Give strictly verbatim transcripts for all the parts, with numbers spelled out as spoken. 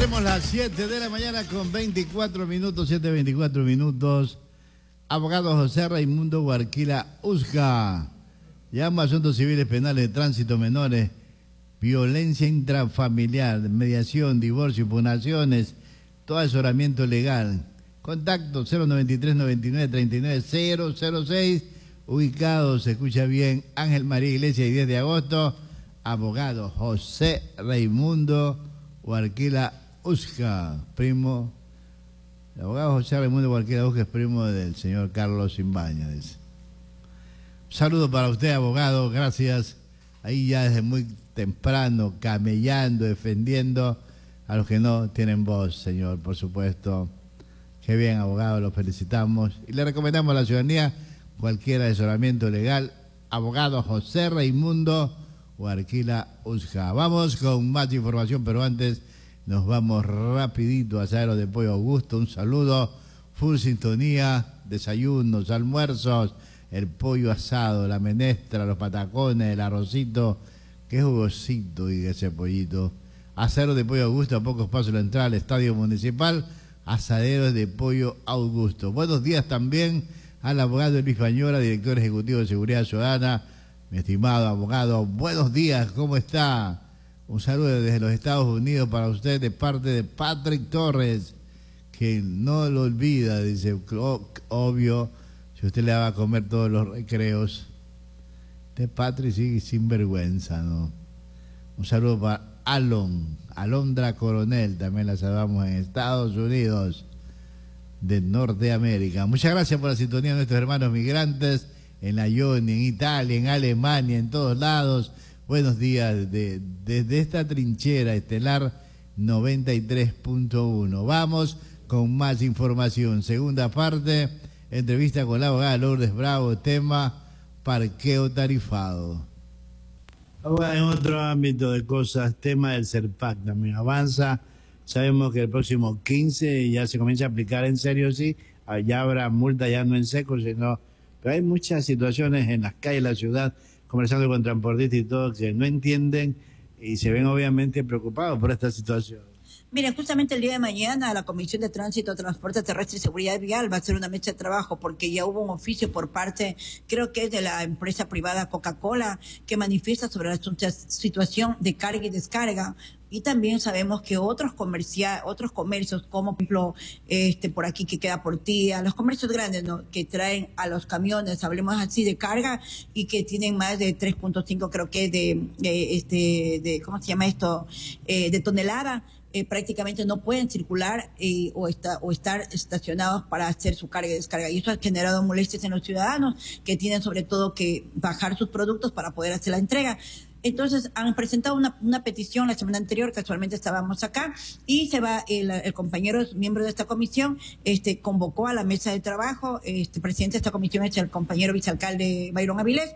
Hacemos las siete de la mañana con veinticuatro minutos, siete veinticuatro minutos. Abogado José Raimundo Guarquila Usca. Llama a asuntos civiles, penales, de tránsito, menores, violencia intrafamiliar, mediación, divorcio, impugnaciones, todo asesoramiento legal. Contacto cero noventa y tres, noventa y nueve, treinta y nueve, cero cero seis. Ubicado, se escucha bien, Ángel María Iglesia y diez de agosto. Abogado José Raimundo Guarquila Usca, primo. El abogado José Raimundo Guarquila Usca es primo del señor Carlos Imbaña. Dice. Un saludo para usted, abogado, gracias. Ahí ya desde muy temprano, camellando, defendiendo a los que no tienen voz, señor, por supuesto. Qué bien, abogado, lo felicitamos. Y le recomendamos a la ciudadanía cualquier asesoramiento legal. Abogado José Raimundo Guarquila Usca. Vamos con más información, pero antes nos vamos rapidito a Asado de Pollo Augusto. Un saludo, full sintonía, desayunos, almuerzos, el pollo asado, la menestra, los patacones, el arrocito. Qué jugosito y ese pollito. Asado de Pollo Augusto, a pocos pasos de la entrada al Estadio Municipal. Asaderos de Pollo Augusto. Buenos días también al abogado Luis Bañola, director ejecutivo de Seguridad Ciudadana. Mi estimado abogado, buenos días, ¿cómo está? Un saludo desde los Estados Unidos para usted de parte de Patrick Torres, que no lo olvida, dice, obvio, si usted le va a comer todos los recreos. Este Patrick sigue sin vergüenza, ¿no? Un saludo para Alon, Alondra Coronel, también la saludamos en Estados Unidos de Norteamérica. Muchas gracias por la sintonía de nuestros hermanos migrantes en la Ioni, en Italia, en Alemania, en todos lados. Buenos días de, desde esta trinchera estelar noventa y tres punto uno. Vamos con más información. Segunda parte, entrevista con la abogada Lourdes Bravo, tema parqueo tarifado. En otro ámbito de cosas, tema del CERPAC también avanza. Sabemos que el próximo quince ya se comienza a aplicar en serio, sí. Ya habrá multa, ya no en seco, sino... Pero hay muchas situaciones en las calles de la ciudad, conversando con transportistas y todo, que no entienden y se ven obviamente preocupados por esta situación. Mira, justamente el día de mañana la Comisión de Tránsito, Transporte Terrestre y Seguridad Vial va a hacer una mesa de trabajo porque ya hubo un oficio por parte, creo que es de la empresa privada Coca-Cola, que manifiesta sobre la situación de carga y descarga. Y también sabemos que otros comercia, otros comercios, como por ejemplo, este, por aquí que queda Portilla, los comercios grandes, ¿no?, que traen a los camiones, hablemos así, de carga, y que tienen más de tres punto cinco, creo que de, de, este, de, ¿cómo se llama esto?, eh, de tonelada, eh, prácticamente no pueden circular eh, o, está, o estar estacionados para hacer su carga y descarga. Y eso ha generado molestias en los ciudadanos, que tienen sobre todo que bajar sus productos para poder hacer la entrega. Entonces han presentado una, una petición la semana anterior, casualmente estábamos acá, y se va, el, el compañero miembro de esta comisión, este, convocó a la mesa de trabajo, este, presidente de esta comisión es el compañero vicealcalde Byron Avilés,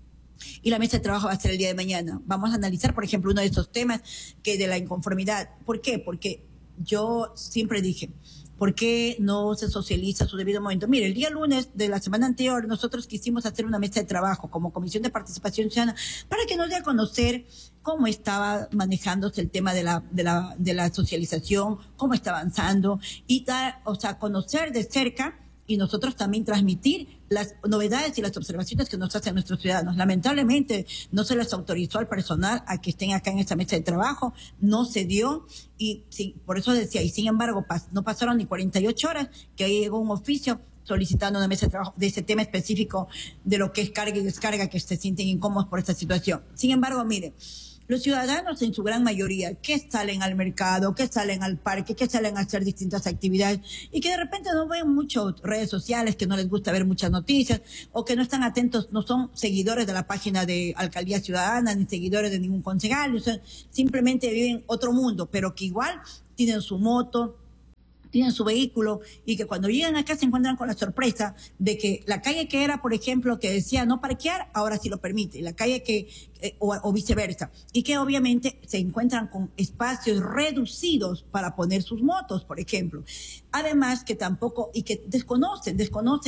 y la mesa de trabajo va a ser el día de mañana. Vamos a analizar, por ejemplo, uno de estos temas que de la inconformidad. ¿Por qué? Porque yo siempre dije, ¿por qué no se socializa a su debido momento? Mire, el día lunes de la semana anterior nosotros quisimos hacer una mesa de trabajo como Comisión de Participación Ciudadana para que nos dé a conocer cómo estaba manejándose el tema de la, de la, de la socialización, cómo está avanzando y dar, o sea, conocer de cerca y nosotros también transmitir las novedades y las observaciones que nos hacen nuestros ciudadanos. Lamentablemente no se les autorizó al personal a que estén acá en esta mesa de trabajo, no se dio y sí, por eso decía, y sin embargo pas, no pasaron ni cuarenta y ocho horas que ahí llegó un oficio solicitando una mesa de trabajo de ese tema específico de lo que es carga y descarga, que se sienten incómodos por esta situación. Sin embargo, mire, los ciudadanos en su gran mayoría que salen al mercado, que salen al parque, que salen a hacer distintas actividades y que de repente no ven mucho redes sociales, que no les gusta ver muchas noticias o que no están atentos, no son seguidores de la página de Alcaldía Ciudadana ni seguidores de ningún concejal, o sea, simplemente viven otro mundo, pero que igual tienen su moto, tienen su vehículo y que cuando llegan acá se encuentran con la sorpresa de que la calle que era, por ejemplo, que decía no parquear, ahora sí lo permite, la calle que, eh, o, o viceversa, y que obviamente se encuentran con espacios reducidos para poner sus motos, por ejemplo. Además que tampoco, y que desconocen, desconocen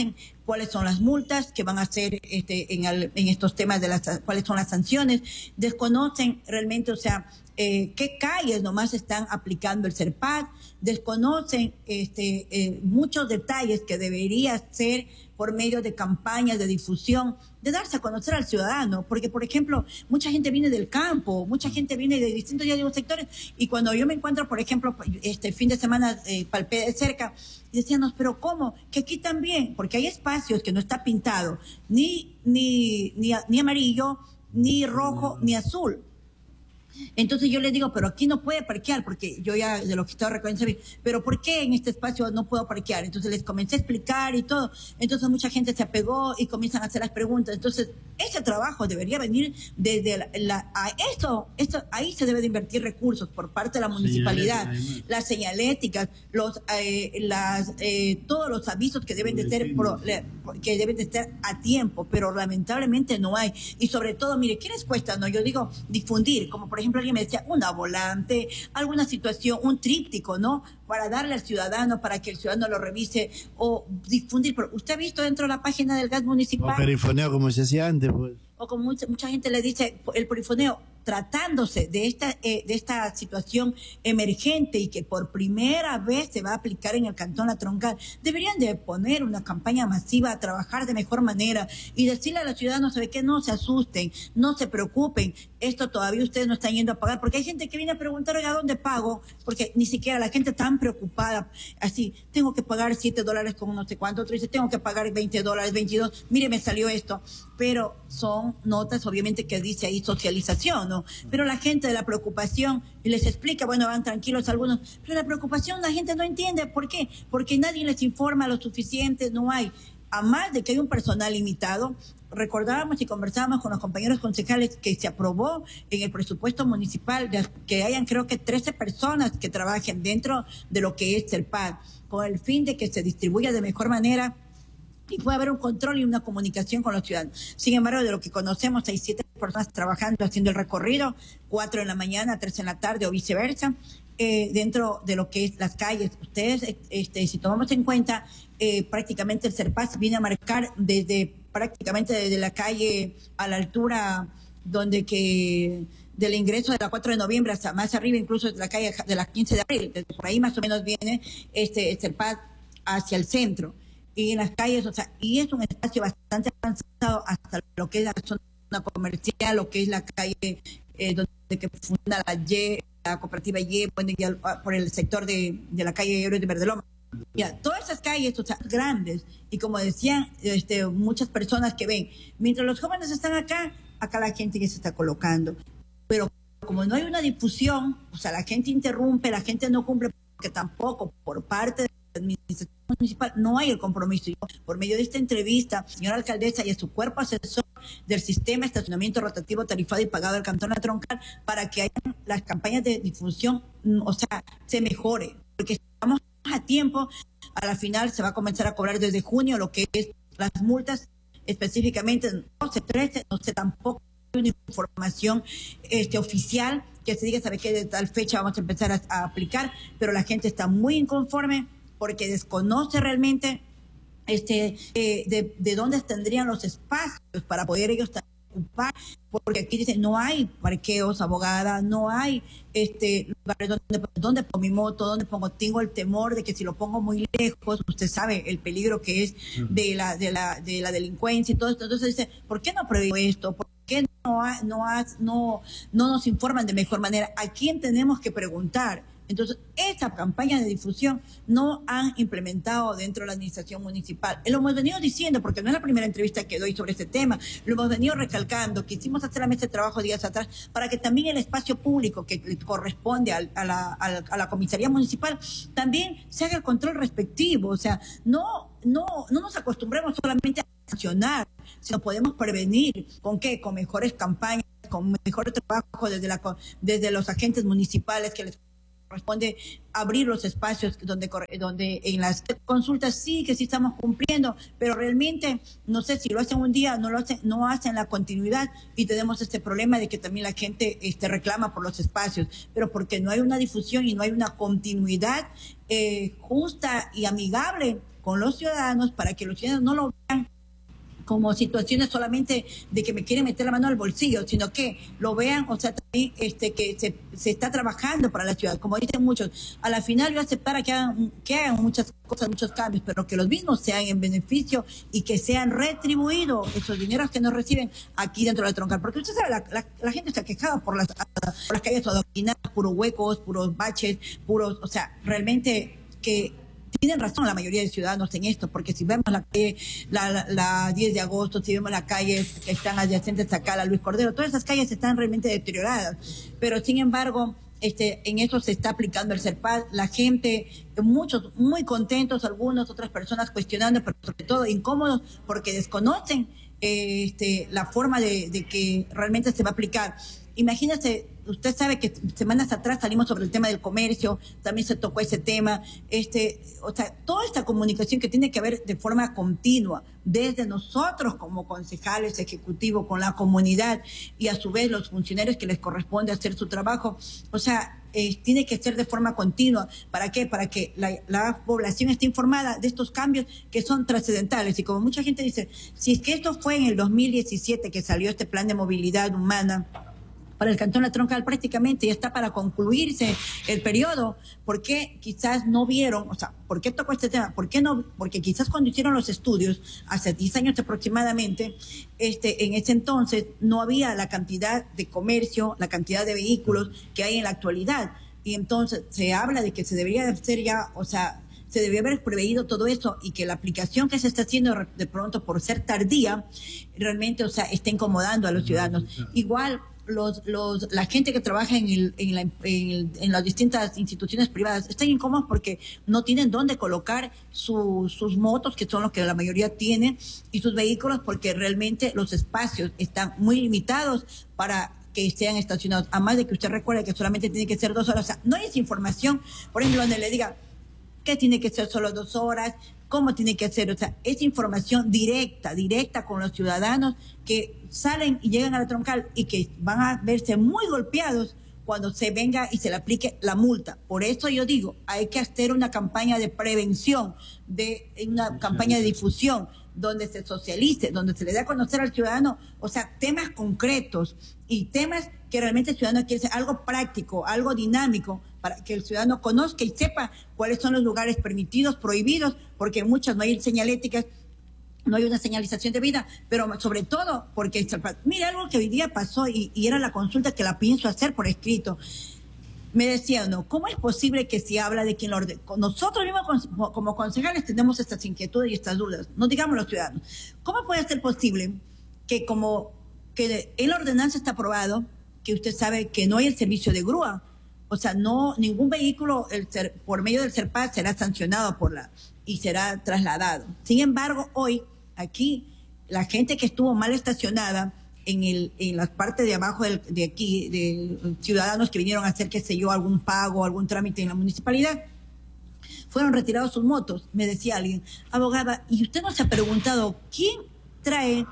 cuáles son las multas que van a hacer este, en, el, en estos temas de las, cuáles son las sanciones, desconocen realmente, o sea, eh, qué calles nomás están aplicando el CERPAD, desconocen este, eh, muchos detalles que debería ser por medio de campañas de difusión, de darse a conocer al ciudadano, porque, por ejemplo, mucha gente viene del campo, mucha gente viene de distintos, ya digo, sectores, y cuando yo me encuentro, por ejemplo, este fin de semana eh, palpé de cerca, y decíamos, pero ¿cómo? Que aquí también, porque hay espacios que no está pintado, ni, ni, ni, ni amarillo, ni rojo, ni azul. Entonces yo les digo, pero aquí no puede parquear, porque yo ya de lo que estaba reconociendo, pero ¿por qué en este espacio no puedo parquear? Entonces les comencé a explicar y todo. Entonces mucha gente se apegó y comienzan a hacer las preguntas. Entonces ese trabajo debería venir desde la, la, a esto, esto, ahí se debe de invertir recursos por parte de la municipalidad, las señaléticas, los, eh, las, eh, todos los avisos que deben de ser, pro, que deben de estar a tiempo, pero lamentablemente no hay. Y sobre todo, mire, ¿qué les cuesta? No, yo digo difundir, como por ejemplo ejemplo, alguien me decía, una volante, alguna situación, un tríptico, ¿no? Para darle al ciudadano, para que el ciudadano lo revise o difundir. Pero ¿usted ha visto dentro de la página del gas municipal? O perifoneo, como se hacía antes, pues. O como mucha, mucha gente le dice, el perifoneo, tratándose de esta, eh, de esta situación emergente y que por primera vez se va a aplicar en el Cantón La Troncal, deberían de poner una campaña masiva, a trabajar de mejor manera y decirle a los ciudadanos, ¿sabe qué? No se asusten, no se preocupen, esto todavía ustedes no están yendo a pagar, porque hay gente que viene a preguntar, ¿a dónde pago? Porque ni siquiera la gente tan preocupada, así, tengo que pagar siete dólares con no sé cuánto, otro dice, tengo que pagar veinte dólares, veintidós, mire, me salió esto, pero son notas, obviamente, que dice ahí socialización, ¿no? Pero la gente de la preocupación, y les explica, bueno, van tranquilos algunos, pero la preocupación la gente no entiende, ¿por qué? Porque nadie les informa lo suficiente, no hay, a más de que hay un personal limitado. Recordábamos y conversábamos con los compañeros concejales que se aprobó en el presupuesto municipal de que hayan creo que trece personas que trabajen dentro de lo que es el P A D, con el fin de que se distribuya de mejor manera y puede haber un control y una comunicación con los ciudadanos. Sin embargo, de lo que conocemos, hay siete personas trabajando, haciendo el recorrido, cuatro en la mañana, tres en la tarde o viceversa, eh, dentro de lo que es las calles. Ustedes, este, si tomamos en cuenta, eh, prácticamente el CERPAS viene a marcar desde prácticamente desde la calle a la altura donde que del ingreso de la cuatro de noviembre hasta más arriba, incluso de la calle de la quince de abril, desde por ahí más o menos viene este el CERPAS hacia el centro. Y en las calles, o sea, y es un espacio bastante avanzado hasta lo que es la zona comercial, lo que es la calle eh, donde que funda la Y, la cooperativa Y, bueno, ya, por el sector de, de la calle Héroes de Verdeloma. Ya, todas esas calles, o sea, grandes, y como decían este, muchas personas que ven, mientras los jóvenes están acá, acá la gente ya se está colocando. Pero como no hay una difusión, o sea, la gente interrumpe, la gente no cumple, porque tampoco por parte de administración municipal no hay el compromiso. Por medio de esta entrevista, señora alcaldesa y a su cuerpo asesor del sistema de estacionamiento rotativo tarifado y pagado del Cantón La Troncal, para que hayan las campañas de difusión, o sea, se mejore, porque estamos a tiempo. A la final se va a comenzar a cobrar desde junio lo que es las multas, específicamente no se trece, no sé tampoco una información este oficial que se diga, sabe que de tal fecha vamos a empezar a, a aplicar, pero la gente está muy inconforme porque desconoce realmente este eh, de, de dónde tendrían los espacios para poder ellos ocupar, porque aquí dice no hay parqueos, abogada, no hay este lugares donde, donde pongo mi moto, donde pongo, tengo el temor de que si lo pongo muy lejos, usted sabe el peligro que es de la de la de la delincuencia y todo esto. Entonces dice, ¿por qué no prohíbo esto? ¿Por qué no ha, no, ha, no no nos informan de mejor manera? ¿A quién tenemos que preguntar? Entonces, esta campaña de difusión no han implementado dentro de la administración municipal. Lo hemos venido diciendo, porque no es la primera entrevista que doy sobre este tema, lo hemos venido recalcando, quisimos hacer la mesa de trabajo días atrás, para que también el espacio público que le corresponde a, a, la, a la comisaría municipal también se haga el control respectivo. O sea, no, no, no nos acostumbremos solamente a sancionar, sino podemos prevenir. ¿Con qué? Con mejores campañas, con mejor trabajo desde, la, desde los agentes municipales que les corresponde abrir los espacios donde donde en las consultas sí que sí estamos cumpliendo, pero realmente no sé si lo hacen un día, no lo hacen, no hacen la continuidad, y tenemos este problema de que también la gente este reclama por los espacios, pero porque no hay una difusión y no hay una continuidad eh, justa y amigable con los ciudadanos, para que los ciudadanos no lo vean como situaciones solamente de que me quieren meter la mano al bolsillo, sino que lo vean, o sea, también este, que se, se está trabajando para la ciudad. Como dicen muchos, a la final yo aceptara que hagan, que hagan muchas cosas, muchos cambios, pero que los mismos sean en beneficio y que sean retribuidos esos dineros que nos reciben aquí dentro de la troncal. Porque usted sabe, la, la, la gente está quejada por las, por las calles adoquinadas, puros huecos, puros baches, puros, o sea, realmente que... Tienen razón la mayoría de ciudadanos en esto, porque si vemos la calle, la, la, la diez de agosto, si vemos las calles que están adyacentes acá, la Luis Cordero, todas esas calles están realmente deterioradas. Pero sin embargo, este, en eso se está aplicando el CERPAD, la gente, muchos muy contentos, algunos, otras personas cuestionando, pero sobre todo incómodos porque desconocen eh, este, la forma de, de que realmente se va a aplicar. Imagínese, usted sabe que semanas atrás salimos sobre el tema del comercio, también se tocó ese tema, este, o sea, toda esta comunicación que tiene que haber de forma continua, desde nosotros como concejales ejecutivos con la comunidad y a su vez los funcionarios que les corresponde hacer su trabajo, o sea, eh, tiene que ser de forma continua. ¿Para qué? Para que la, la población esté informada de estos cambios que son trascendentales. Y como mucha gente dice, si es que esto fue en el dos mil diecisiete que salió este plan de movilidad humana, para el Cantón La Troncal prácticamente ya está para concluirse el periodo. ¿Por qué quizás no vieron, o sea, por qué tocó este tema? ¿Por qué no? Porque quizás cuando hicieron los estudios, hace diez años aproximadamente, este, en ese entonces no había la cantidad de comercio, la cantidad de vehículos que hay en la actualidad. Y entonces se habla de que se debería hacer ya, o sea, se debería haber preveído todo eso y que la aplicación que se está haciendo de pronto por ser tardía, realmente, o sea, está incomodando a los ciudadanos. Igual, Los, los, la gente que trabaja en, el, en, la, en, el, en las distintas instituciones privadas están incómodos porque no tienen dónde colocar su, sus motos, que son los que la mayoría tienen, y sus vehículos, porque realmente los espacios están muy limitados para que sean estacionados. Además de que usted recuerde que solamente tiene que ser dos horas. O sea, no hay esa información, por ejemplo, donde le diga que tiene que ser solo dos horas, cómo tiene que hacer, o sea, es información directa, directa con los ciudadanos que salen y llegan a la troncal y que van a verse muy golpeados cuando se venga y se le aplique la multa. Por eso yo digo, hay que hacer una campaña de prevención, de una campaña de difusión, donde se socialice, donde se le dé a conocer al ciudadano, o sea, temas concretos y temas que realmente el ciudadano quiere ser, algo práctico, algo dinámico, para que el ciudadano conozca y sepa cuáles son los lugares permitidos, prohibidos, porque en muchas no hay señaléticas, no hay una señalización de vida, pero sobre todo porque, mira, algo que hoy día pasó y, y era la consulta que la pienso hacer por escrito. Me decían, no, ¿cómo es posible que se habla de quien lo ordena? Nosotros mismos como, como concejales tenemos estas inquietudes y estas dudas, no digamos los ciudadanos. ¿Cómo puede ser posible que como que en la ordenanza está aprobado, que usted sabe que no hay el servicio de grúa? O sea, no, ningún vehículo el, por medio del CERPAD será sancionado por la y será trasladado. Sin embargo, hoy, aquí, la gente que estuvo mal estacionada en el en la parte de abajo del, de aquí, de ciudadanos que vinieron a hacer, qué sé yo, algún pago, algún trámite en la municipalidad, fueron retirados sus motos. Me decía alguien, abogada, ¿y usted no se ha preguntado quién trae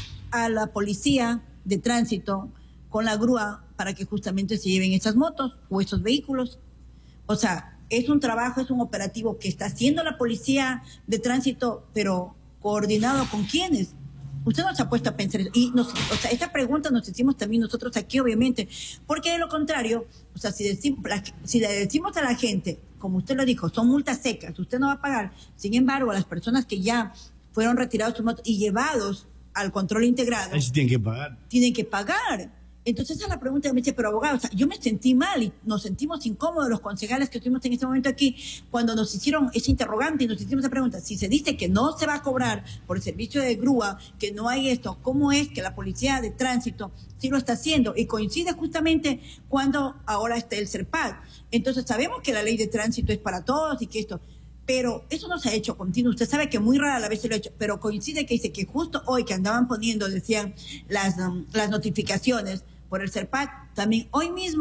a la policía de tránsito con la grúa para que justamente se lleven esas motos o esos vehículos? O sea, es un trabajo, es un operativo que está haciendo la policía de tránsito, pero coordinado con quiénes. Usted no se ha puesto a pensar eso. Y nos, o sea, esta pregunta nos hicimos también nosotros aquí, obviamente, porque de lo contrario, o sea, si, decimos, si le decimos a la gente, como usted lo dijo, son multas secas, usted no va a pagar. Sin embargo, a las personas que ya fueron retirados sus motos y llevados al control integrado, ellos tienen que pagar. Tienen que pagar. Entonces esa es la pregunta que me dice, pero abogado, o sea, yo me sentí mal y nos sentimos incómodos los concejales que estuvimos en este momento aquí cuando nos hicieron ese interrogante y nos hicimos esa pregunta. Si se dice que no se va a cobrar por el servicio de grúa, que no hay esto, ¿cómo es que la policía de tránsito sí lo está haciendo? Y coincide justamente cuando ahora está el CERPAD. Entonces sabemos que la ley de tránsito es para todos y que esto... Pero eso no se ha hecho continuo. Usted sabe que muy rara la vez se lo ha hecho, pero coincide que dice que justo hoy que andaban poniendo, decían, las, um, las notificaciones por el CERPAD, también hoy mismo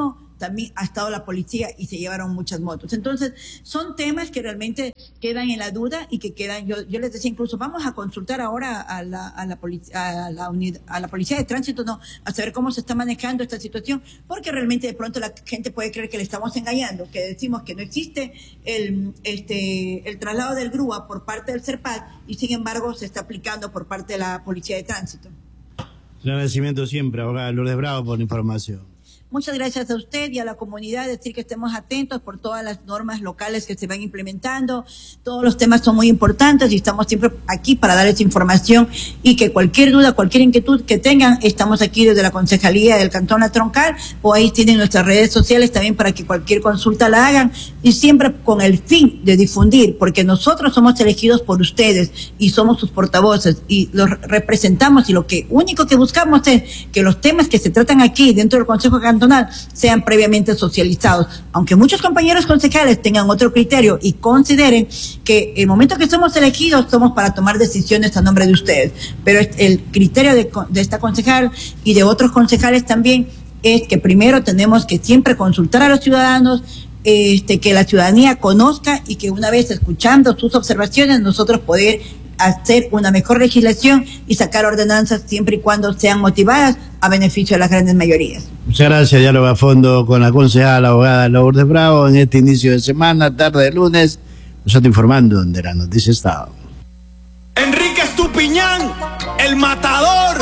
también ha estado la policía y se llevaron muchas motos. Entonces, son temas que realmente quedan en la duda y que quedan, yo, yo les decía incluso, vamos a consultar ahora a la, a la, a la, unidad, a la policía de tránsito, no, a saber cómo se está manejando esta situación, porque realmente de pronto la gente puede creer que le estamos engañando, que decimos que no existe el, este, el traslado del grúa por parte del CERPAD y sin embargo se está aplicando por parte de la policía de tránsito. Un agradecimiento siempre, abogada Lourdes Bravo, por la información. Muchas gracias a usted y a la comunidad, decir que estemos atentos por todas las normas locales que se van implementando. Todos los temas son muy importantes y estamos siempre aquí para darles información y que cualquier duda, cualquier inquietud que tengan, estamos aquí desde la Concejalía del Cantón La Troncal o ahí tienen nuestras redes sociales también para que cualquier consulta la hagan y siempre con el fin de difundir, porque nosotros somos elegidos por ustedes y somos sus portavoces y los representamos y lo que único que buscamos es que los temas que se tratan aquí dentro del Consejo Cantonal sean previamente socializados, aunque muchos compañeros concejales tengan otro criterio y consideren que el momento que somos elegidos somos para tomar decisiones a nombre de ustedes, pero el criterio de, de esta concejal y de otros concejales también es que primero tenemos que siempre consultar a los ciudadanos, este, que la ciudadanía conozca y que una vez escuchando sus observaciones nosotros poder hacer una mejor legislación y sacar ordenanzas siempre y cuando sean motivadas a beneficio de las grandes mayorías. Muchas gracias, diálogo a fondo con la concejala abogada Lourdes Bravo en este inicio de semana, tarde de lunes, nos está informando de la noticia Estado. Enrique Estupiñán, el matador.